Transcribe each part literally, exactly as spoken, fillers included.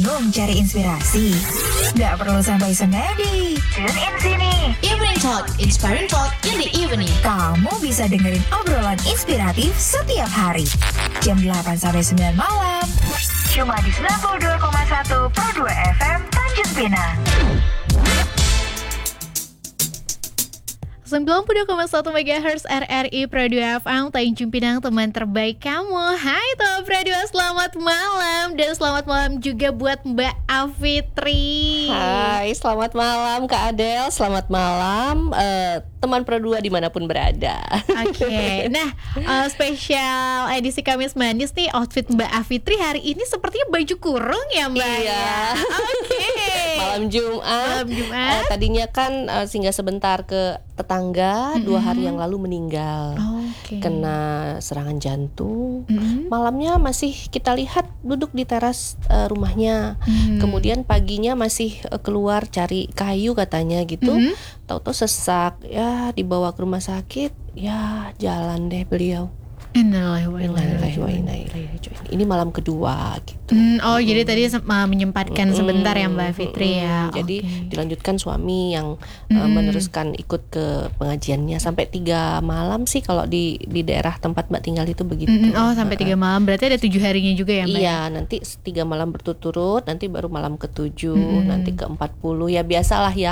Bingung cari inspirasi? Gak perlu sampai senadi. Tune in sini. Evening Talk, inspiring talk in the evening. Kamu bisa dengerin obrolan inspiratif setiap hari. Jam delapan sampai sembilan malam. Cuma di sembilan puluh dua koma satu Pro dua F M Tanjung Pinang. sembilan puluh dua koma satu megahertz R R I Pro dua F M Tanjung Pinang, teman terbaik kamu. Hai Top Pro dua, selamat malam. Dan selamat malam juga buat Mbak Afitri. Hai, selamat malam Kak Adel. Selamat malam uh, teman Pro dua dimanapun berada. Oke, okay. Nah uh, spesial edisi Kamis Manis nih, outfit Mbak Afitri hari ini sepertinya baju kurung ya Mbak? Iya. Oke. Okay. Malam Jumat. Malam Jumat. Uh, tadinya kan uh, singgah sebentar ke tetangga, mm-hmm. dua hari yang lalu meninggal, okay. kena serangan jantung. Mm-hmm. Malamnya masih kita lihat duduk di teras uh, rumahnya. Mm-hmm. Kemudian paginya masih uh, keluar cari kayu katanya gitu. Mm-hmm. Tahu-tahu sesak, ya dibawa ke rumah sakit, ya jalan deh beliau. Innalillahi wa inna ilaihi raji'un. Ini malam kedua gitu. Hmm, oh, hmm. jadi tadi uh, menyempatkan hmm. sebentar ya Mbak Fitri ya. Jadi okay. dilanjutkan suami yang hmm. uh, meneruskan ikut ke pengajiannya sampai tiga malam sih kalau di di daerah tempat Mbak tinggal itu begitu. Hmm. Oh, sampai tiga malam. Berarti ada tujuh harinya juga ya Mbak? Iya, nanti tiga malam berturut-turut, nanti baru malam ketujuh, hmm. nanti ke empat puluh. Ya biasalah ya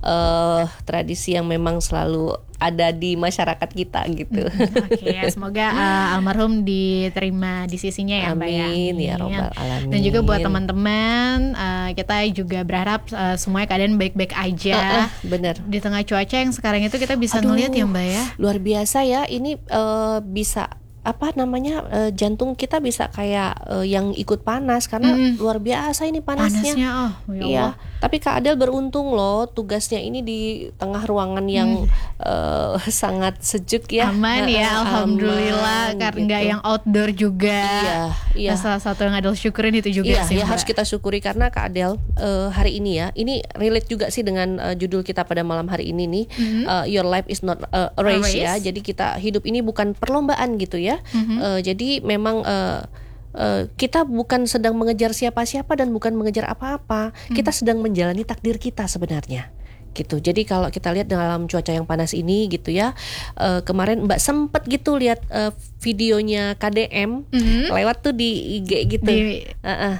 uh, tradisi yang memang selalu ada di masyarakat kita gitu. Hmm, Oke, okay, semoga uh, almarhum diterima di sisinya ya Mbak ya. Amin ya robbal alamin. Dan juga buat teman-teman, uh, kita juga berharap uh, semuanya keadaan baik-baik aja. Uh, uh, bener. Di tengah cuaca yang sekarang itu kita bisa Aduh, ngeliat ya Mbak ya. Luar biasa ya, ini uh, bisa apa namanya uh, jantung kita bisa kayak uh, yang ikut panas karena mm. luar biasa ini panasnya. Panasnya, oh ya iya. Allah. Tapi Kak Adel beruntung loh, tugasnya ini di tengah ruangan yang mm. uh, sangat sejuk ya. Aman ya, uh, alhamdulillah, aman, karena nggak gitu. Yang outdoor juga. Iya, iya. Nah, salah satu yang Adel syukurin itu juga iya, sih. Iya, harus kita syukuri karena Kak Adel uh, hari ini ya, ini relate juga sih dengan uh, judul kita pada malam hari ini nih. Mm-hmm. uh, Your life is not uh, a race, a race ya. Jadi kita hidup ini bukan perlombaan gitu ya. Mm-hmm. Uh, jadi memang uh, uh, kita bukan sedang mengejar siapa-siapa dan bukan mengejar apa-apa. Hmm. Kita sedang menjalani takdir kita sebenarnya. Gitu. Jadi kalau kita lihat dalam cuaca yang panas ini gitu ya, uh, kemarin Mbak sempet gitu lihat uh, videonya K D M mm-hmm. lewat tuh di I G gitu. Di... Uh-uh.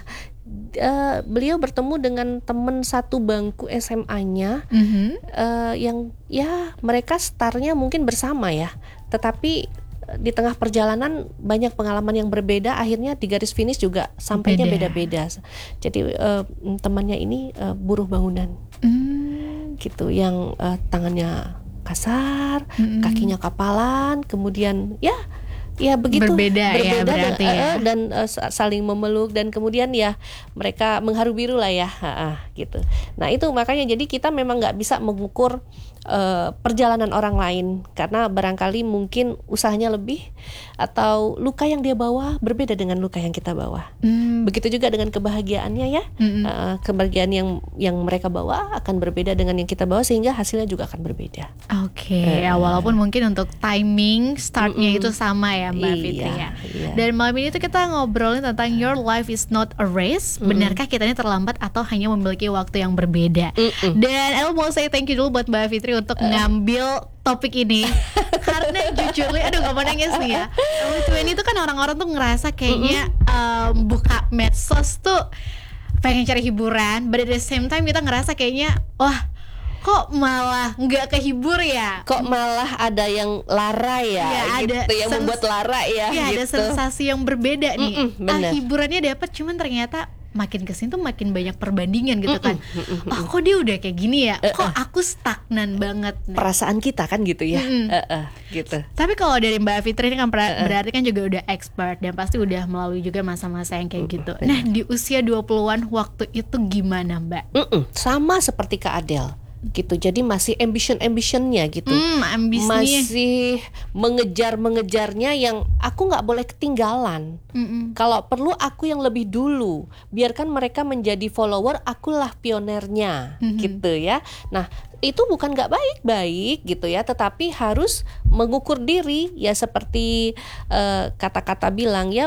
Uh, beliau bertemu dengan teman satu bangku S M A-nya mm-hmm. uh, yang ya mereka startnya mungkin bersama ya, tetapi di tengah perjalanan banyak pengalaman yang berbeda, akhirnya di garis finish juga sampainya Beda. beda-beda. Jadi uh, temannya ini uh, buruh bangunan, mm. gitu, yang uh, tangannya kasar, mm. kakinya kapalan, kemudian ya. Ya begitu berbeda, berbeda ya berarti dan, ya. uh, dan uh, saling memeluk dan kemudian ya mereka mengharu biru lah ya, uh, uh, gitu. Nah itu makanya jadi kita memang nggak bisa mengukur uh, perjalanan orang lain karena barangkali mungkin usahanya lebih atau luka yang dia bawa berbeda dengan luka yang kita bawa. Hmm. Begitu juga dengan kebahagiaannya ya, hmm. uh, kebahagiaan yang yang mereka bawa akan berbeda dengan yang kita bawa sehingga hasilnya juga akan berbeda. Oke, okay. uh, ya walaupun mungkin untuk timing startnya mm-mm. itu sama ya Mbak iya, Fitri ya. Iya. Dan malam ini tuh kita ngobrolin tentang your life is not a race. Mm-mm. Benarkah kita ini terlambat atau hanya memiliki waktu yang berbeda? Mm-mm. Dan aku mau say thank you dulu buat Mbak Fitri untuk uh. ngambil topik ini karena jujurly aduh gak mau nangis nih ya. Ini tuh kan orang-orang tuh ngerasa kayaknya um, buka medsos tuh pengen cari hiburan, but at the same time kita ngerasa kayaknya wah kok malah nggak kehibur ya? Kok malah ada yang lara ya? Ya gitu, ada yang sens- membuat lara ya. Ya gitu. Ada sensasi yang berbeda nih. Mm-mm, ah, hiburannya dapat, cuman ternyata makin kesini tuh makin banyak perbandingan gitu kan. Oh kok dia udah kayak gini ya? Kok aku stagnan banget nih? Perasaan kita kan gitu ya. uh, uh, gitu. Tapi kalau dari Mbak Fitri ini kan berarti kan juga udah expert dan pasti udah melalui juga masa-masa yang kayak gitu. Nah di usia dua puluhan waktu itu gimana Mbak? Mm-mm, sama seperti Kak Adel gitu. Jadi masih ambition-ambitionnya gitu. Hmm, ambisinya. Masih mengejar-mengejarnya yang aku nggak boleh ketinggalan. Mm-mm. Kalau perlu aku yang lebih dulu. Biarkan mereka menjadi follower, akulah pionernya, mm-hmm. gitu ya. Nah, itu bukan nggak baik-baik gitu ya, tetapi harus mengukur diri ya seperti uh, kata-kata bilang ya,